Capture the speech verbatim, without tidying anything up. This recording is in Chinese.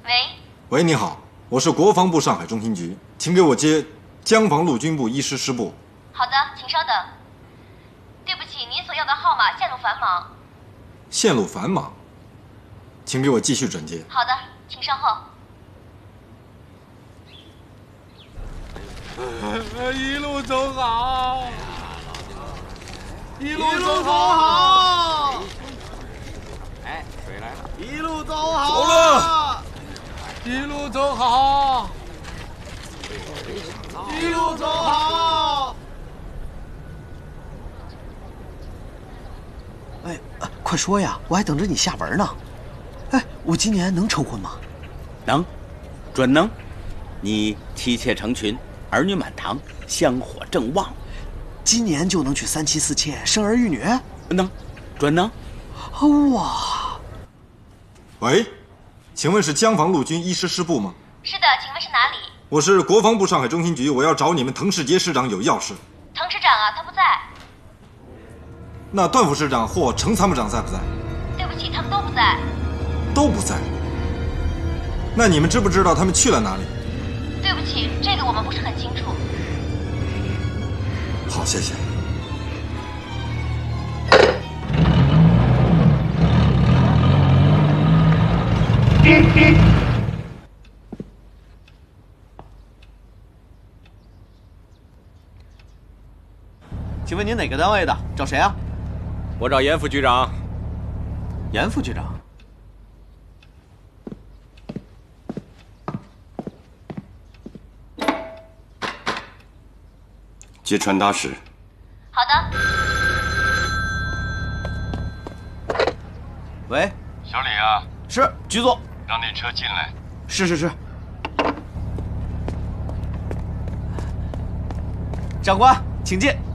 喂。 喂，你好，我是国防部上海中心局，请给我接江防陆军部一师师部。 好的，请稍等。对不起，您所要的号码线路繁忙。 线路繁忙，请给我继续转接。 好的，请稍后。 一路走好，一路走好。 哎，水来了。 一路走好。 走了。一路走好。 一路走好。 哎，啊，快说呀！我还等着你下文呢。哎，我今年能成婚吗？ 能，准能。你妻妾成群，儿女满堂，香火正旺。 今年就能娶三妻四妾，生儿育女？ 能，准能。 哇！ 喂，请问是江防陆军一师师部吗？ 是的，请问是哪里？ 我是国防部上海中心局，我要找你们滕世杰师长有要事。 滕师长啊，他不在。 那段副师长或程参谋长在不在？ 对不起，他们都不在。 都不在。那你们知不知道他们去了哪里？ 对不起，这个我们不是很清楚。 好，谢谢。 请问您哪个单位的？找谁啊？ 我找严副局长。 严副局长。 接传达室。 好的。 喂， 小李啊。 是，局座。 让那车进来。 是是是。长官，请进。